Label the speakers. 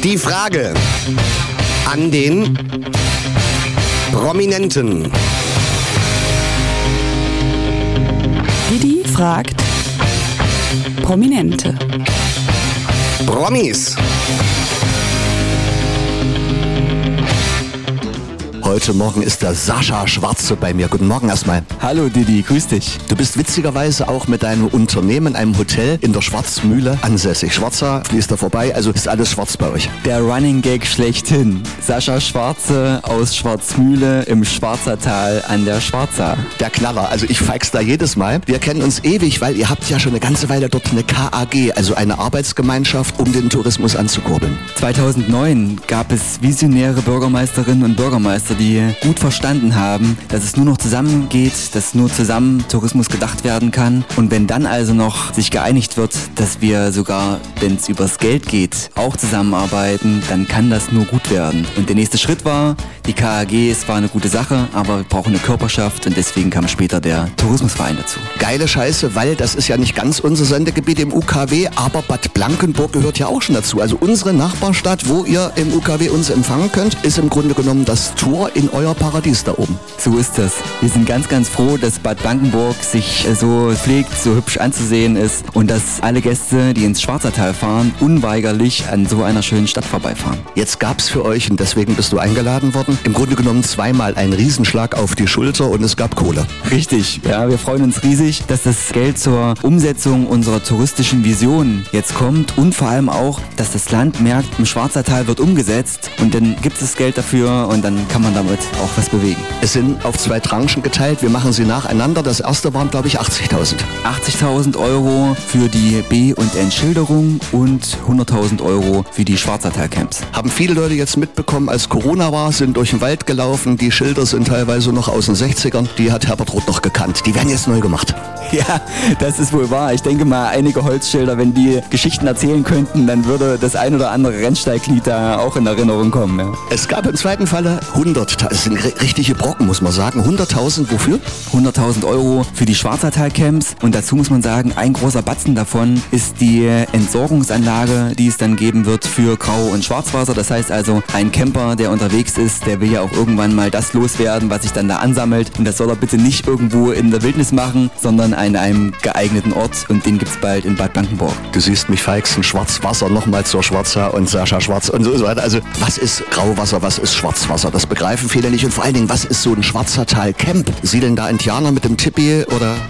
Speaker 1: Die Frage an den Prominenten.
Speaker 2: Didi fragt Prominente.
Speaker 1: Promis.
Speaker 3: Heute Morgen ist der Sascha Schwarze bei mir. Guten Morgen erstmal.
Speaker 4: Hallo Didi, grüß dich.
Speaker 3: Du bist witzigerweise auch mit deinem Unternehmen, einem Hotel in der Schwarzmühle ansässig. Schwarzer fließt da vorbei, also ist alles schwarz bei euch.
Speaker 4: Der Running Gag schlechthin. Sascha Schwarze aus Schwarzmühle im Schwarzertal an der Schwarza.
Speaker 3: Der Knaller, also ich feix's da jedes Mal. Wir kennen uns ewig, weil ihr habt ja schon eine ganze Weile dort eine KAG, also eine Arbeitsgemeinschaft, um den Tourismus anzukurbeln.
Speaker 4: 2009 gab es visionäre Bürgermeisterinnen und Bürgermeister, die gut verstanden haben, dass es nur noch zusammen geht, dass nur zusammen Tourismus gedacht werden kann. Und wenn dann also noch sich geeinigt wird, dass wir sogar, wenn es übers Geld geht, auch zusammenarbeiten, dann kann das nur gut werden. Und der nächste Schritt war, die KAG, es war eine gute Sache, aber wir brauchen eine Körperschaft und deswegen kam später der Tourismusverein dazu.
Speaker 3: Geile Scheiße, weil das ist ja nicht ganz unser Sendegebiet im UKW, aber Bad Blankenburg gehört ja auch schon dazu. Also unsere Nachbarstadt, wo ihr im UKW uns empfangen könnt, ist im Grunde genommen das Tor in euer Paradies da oben.
Speaker 4: So ist das. Wir sind ganz, ganz froh, dass Bad Blankenburg sich so pflegt, so hübsch anzusehen ist und dass alle Gäste, die ins Schwarzertal fahren, unweigerlich an so einer schönen Stadt vorbeifahren.
Speaker 3: Jetzt gab's für euch, und deswegen bist du eingeladen worden, im Grunde genommen zweimal einen Riesenschlag auf die Schulter und es gab Kohle.
Speaker 4: Richtig, ja, wir freuen uns riesig, dass das Geld zur Umsetzung unserer touristischen Vision jetzt kommt und vor allem auch, dass das Land merkt, im Schwarzertal wird umgesetzt und dann gibt es das Geld dafür und dann kann man damit auch was bewegen.
Speaker 3: Es sind auf 2 Tranchen geteilt, wir machen sie nacheinander. Das erste waren, glaube ich, 80.000.
Speaker 4: 80.000 Euro für die B- und Entschilderung und 100.000 Euro für die Schwarzertal-Camps.
Speaker 3: Haben viele Leute jetzt mitbekommen, als Corona war, sind durch den Wald gelaufen. Die Schilder sind teilweise noch aus den 60ern. Die hat Herbert Roth noch gekannt. Die werden jetzt neu gemacht.
Speaker 4: Ja, das ist wohl wahr. Ich denke mal, einige Holzschilder, wenn die Geschichten erzählen könnten, dann würde das ein oder andere Rennsteiglied da auch in Erinnerung kommen. Ja.
Speaker 3: Es gab im zweiten Falle 100.000. Das sind richtige Brocken, muss man sagen. 100.000 wofür?
Speaker 4: 100.000 Euro für die Schwarzertal-Camps. Und dazu muss man sagen, ein großer Batzen davon ist die Entsorgungsanlage, die es dann geben wird für Grau- und Schwarzwasser. Das heißt also, ein Camper, der unterwegs ist, der will ja auch irgendwann mal das loswerden, was sich dann da ansammelt. Und das soll er bitte nicht irgendwo in der Wildnis machen, sondern an einem geeigneten Ort. Und den gibt's bald in Bad Blankenburg.
Speaker 3: Du siehst mich feixen, Schwarzwasser, nochmal zur Schwarza und Sascha Schwarz und so weiter. Also, was ist Grauwasser, was ist Schwarzwasser? Das begreifen viele nicht. Und vor allen Dingen, was ist so ein Schwarzertal-Camp? Siedeln da Indianer mit dem Tipi oder...